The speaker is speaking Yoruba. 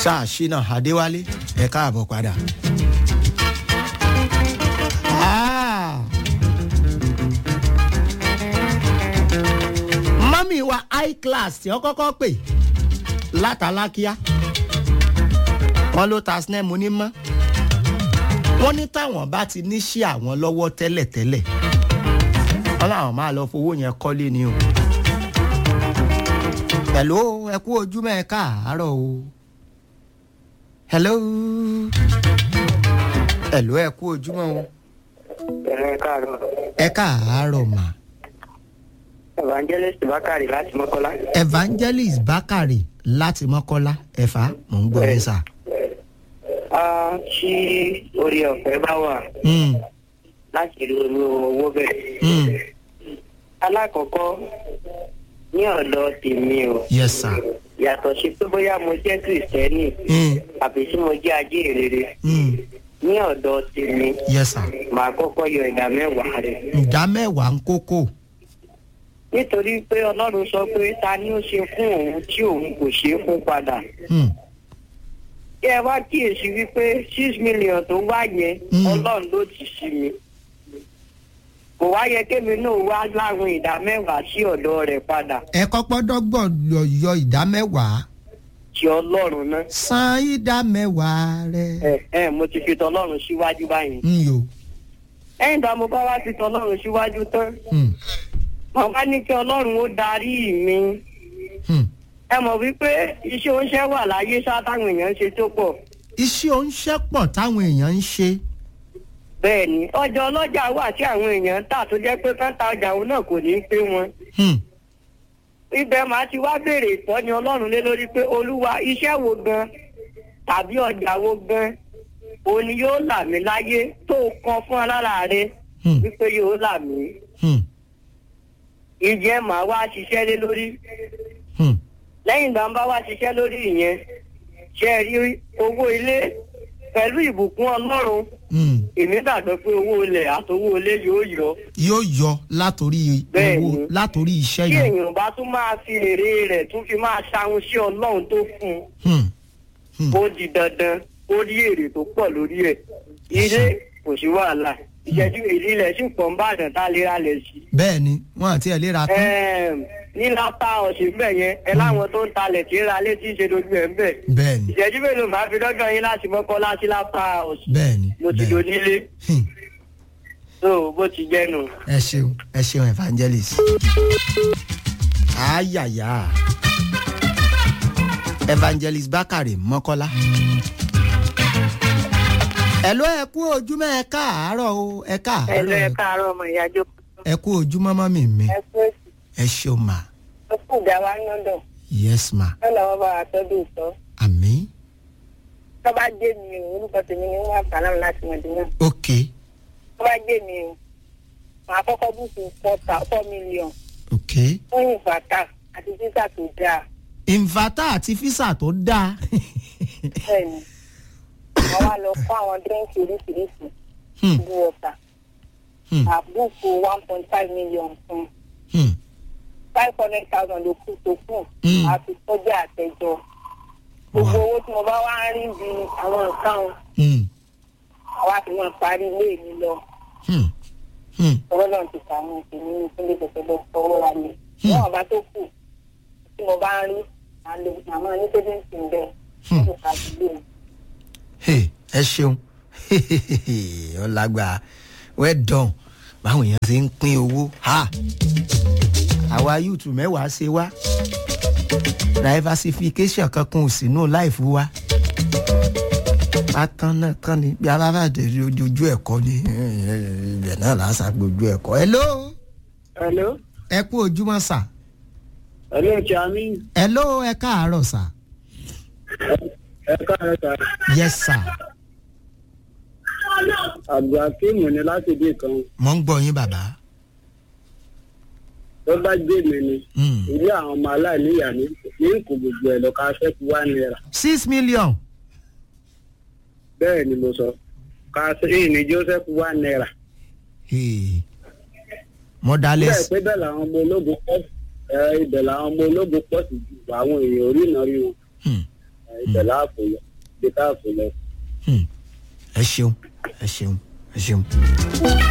sáà ṣínà adéwálé ẹ káàbọ̀ padà. mọ́mí wa high class tí wọ́n kọ́kọ́ pè látàlákíá wọ́n ló ta sinẹ́ mu ní mọ́ wọ́n ní táwọn bá ti ní ṣí àwọn lọ́wọ́ tẹ́lẹ̀tẹ́lẹ̀ wọ́n láwọn máa lọ fowó yẹn kọ́lé ni o. hello ẹ kú ojúmọ́ ẹ káàárọ̀ o. hello ẹ kú ojúmọ́ o. ẹ káàárọ̀ mà. Evangelist Bakari láti Mọ́kọ́lá. Evangelist Bakari láti Mọ́kọ́lá ẹ̀fà mò ń gbọ́ ẹ sà. Tí orí ọ̀fẹ́ bá wà láti rí owó bẹ́ẹ̀. Alákọ̀ọ́kọ́ ní ọ̀dọ̀ tèmi o. Yes sir. Yàtọ̀ sí pé bóyá mo jẹ́ Kìrìsìtẹ́nì àbí tí mo jẹ́ ajíhìnrere. Ní ọ̀dọ̀ tèmi. Yes sir. Màá kọ́kọ́ yọ ìdá mẹ́wàá rẹ̀. ìdá mẹ́wàá ń kókó. Nítorí pé Ọlọ́run sọ pé ta ni ó ṣe fún òun tí òun kò ṣe é fún padà. Ẹ wá kíyèsí wípé 6 million tó wá yẹn Ọlọ́run ló ti sí mi. Kò wá yẹ kémi náà wá láwọn ìdá mẹ́wàá sí ọ̀dọ̀ rẹ̀ padà. ẹ kọ́kọ́ dọ́gbọ̀n lọ yọ ìdá mẹ́wàá. Ti Ọlọ́run náà. san ìdá mẹ́wàá rẹ. Mo ti fi tọlọ́run síwájú báyìí. yo. Ẹ̀yìn tá mo bá wá fi tọlọ́run síwájú tán. Mo bá ní kí Ọlọ́run ó darí mi. Ẹ mọ̀ wípé iṣẹ́ oúnjẹ wà láyé ṣá táwọn èèyàn ń ṣe tó pọ̀. iṣẹ́ oúnjẹ pọ̀ táwọn èèyàn ń ṣe. Bẹ́ẹ̀ni ọjà ọlọ́jà wà tí àwọn èèyàn ń tà tó jẹ́ pé kán ta ọjà òun náà kò ní í pé wọn. Ibẹ̀ máa ti wá béèrè ìtọ́ni Ọlọ́run lé lórí pé Olúwa iṣẹ́ wo gan tàbí ọjà wo gan òun ni yóò là mí láyé tó kàn fún alára rẹ wípé yóò là mí. Ìjẹ́ màá wá ṣiṣẹ́ lé lórí. Lẹ́yìn ìgbà ń bá wá ṣiṣẹ́ lórí ìyẹn ṣe rí owó ilé pẹ̀lú ìbùkún Ọlọ́run. Èmi gbàgbọ́ pé owó ilẹ̀ àtowó ilé yóò yọ. yóò yọ látòrí owó látòrí iṣẹ́ yìí. yẹn. kí èèyàn bá tún máa fi èrè rẹ̀ tún fi máa ṣahun sí Ọlọ́run tó fún un. ó di dandan ó rí èrè tó pọ̀ lórí ẹ̀. ilé kò sí wàhálà ìṣẹ́jú ìdílé sì pọ̀ ń bàdàn tá a lè ra lẹ̀ sí. bẹ́ẹ̀ni wọn àti ẹ lè ra tán. ní lápá ọ̀sìn bẹ̀ yẹn ẹ láwọn tó ń talẹ̀ tí ń ra létí ṣe dojú ẹ̀ ń bẹ̀. bẹ́ẹ̀ni. ìṣẹ́jú mélòó máa fi dọ́gbọ̀n yín láti Mọ́kọ́lá sí lápá ọ̀sìn. bẹ́ẹ̀ni mo ti do nílé. so bó ti jẹ́ nu. ẹ ṣeun Evangelist. ayaya Evangelist Bakari Mọ́kọ́lá. Hello ẹ kú ojúmọ́ ẹ káàárọ̀ o ẹ káàárọ̀. Hello ẹ káàárọ̀ ọmọ ìyá jókòó. ẹ kú ojúmọ́ mọ́mì mi. ẹ kú èsì. ẹ ṣeun ma. ó kù dá wa lọ́dọ̀. yes ma. ẹ lọ́wọ́ bá wa tọ́jú ìtọ́. àmín. tọ́ba dé mi o orúkọ tèmi ni wọ́n á fàlà láti Mọ̀dínà. ok. tọ́ba dé mi o màá kọ́kọ́ bùkún 4 million. ok. fún ìfàtà àti físà tó dáa. ìfàtà àti físà tó dáa. bẹ́ẹ̀ni wọ́n wá lọ fún àwọn dírẹ́ǹkì oríṣiríṣi bí wọ́tà. àbùkù 1.5 million fún 500,000 ló kù tó kù àti sọ́jà àtẹ̀jọ́. gbogbo owó tí mo bá wá ń rí bí àwọn nǹkan àwa fi wọn parí ilé mi lọ. ọ̀rọ̀ náà ti sàánú ìpínlẹ̀ ní ìpínlẹ̀ pẹ̀pẹ̀ lọ fọwọ́ ra mi. wọ́n bá tó kù tí mo bá ń rí àmọ́ ní sẹ́dẹ̀ǹsì ń bẹ̀ ní ìpàdé mi. ẹ ṣeun ọlágbà well done báwọn èèyàn ṣe ń pín owó àwa yúùtù mẹ́wàá ṣe wá diversification kankan ò sínú láìfù wa pátán náà tán ni bí alábàdé ojú ẹ̀kọ́ ni ibẹ̀ náà lásà gbójú ẹ̀kọ́. hello. ẹ kú ojúmọ́ sà. hello Chami. hello ẹ káàárọ̀ sà. ẹ káàárọ̀ sà. yes sir. Abdulhakeem ni láti dé kan. mo ń gbọ́ yín bàbá. tó bá gbé mi ni ilé àwọn ọmọ aláìníyàá ní kò gbogbo ẹ̀ lọ ká ṣẹ́kù £1. 6 million. bẹ́ẹ̀ ni mo sọ ká ṣe ní Joseph £1. mọ́dálẹ́sì. bẹ́ẹ̀ pé bẹ́ẹ̀ làwọn ọmọ ológun pọ̀ ibẹ̀ làwọn ọmọ ológun pọ̀ sí ju àwọn èèyàn orí ìnáwó wọn. ìtẹ̀lá àpò lọ ìtẹ̀lá àpò lọ. ẹ ṣeun.